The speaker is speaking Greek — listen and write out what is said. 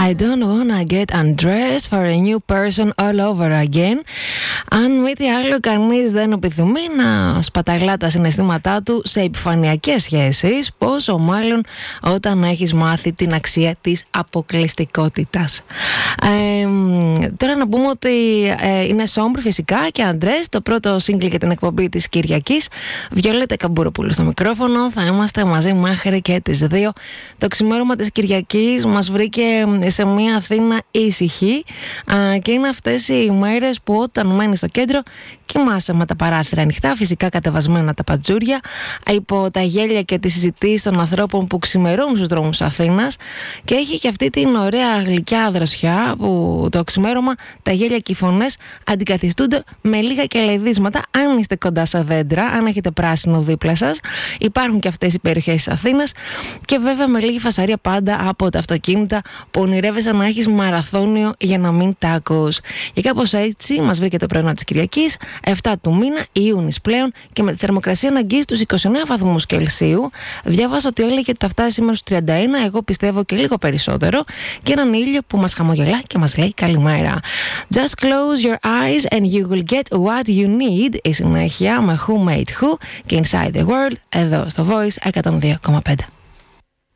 I don't wanna get undressed for a new person all over again. Αν μη τι άλλο, κανείς δεν επιθυμεί να σπαταλά τα συναισθήματά του σε επιφανειακές σχέσεις, πόσο μάλλον όταν έχεις μάθει την αξία της αποκλειστικότητας. Τώρα να πούμε ότι είναι Sombre φυσικά και Undressed, το πρώτο σύγκλι για την εκπομπή της Κυριακής. Βιολέτα Καμπούροπουλου στο μικρόφωνο, θα είμαστε μαζί μέχρι και τις 2. Το ξημέρωμα της Κυριακής μας βρήκε σε μια Αθήνα ήσυχη και είναι αυτές οι μέρες που όταν μένεις στο κέντρο κοιμάσαι με τα παράθυρα ανοιχτά, φυσικά κατεβασμένα τα πατζούρια, υπό τα γέλια και τις συζητήσεις των ανθρώπων που ξημερώνουν στους δρόμους της Αθήνας, και έχει και αυτή την ωραία γλυκιά δροσιά που το ξημέρωμα τα γέλια και οι φωνές αντικαθιστούνται με λίγα κελαιδίσματα. Αν είστε κοντά στα δέντρα, αν έχετε πράσινο δίπλα σας, υπάρχουν και αυτές οι περιοχές της Αθήνας, και βέβαια με λίγη φασαρία πάντα από τα αυτοκίνητα που ονειρεύεσαι να έχεις μαραθώνιο για να μην τα ακούς. Και κάπως έτσι μας βρήκε το πρωινό της Κυριακής, 7 του μήνα, Ιούνις πλέον, και με τη θερμοκρασία να αγγίζει τους 29 βαθμούς Κελσίου. Διάβασα ότι έλεγε ότι θα φτάσει σήμερα στους 31, εγώ πιστεύω και λίγο περισσότερο, και έναν ήλιο που μας χαμογελά και μας λέει καλημέρα. Just close your eyes and you will get what you need, η συνέχεια με Who Made Who και Inside the World, εδώ στο Voice 102,5.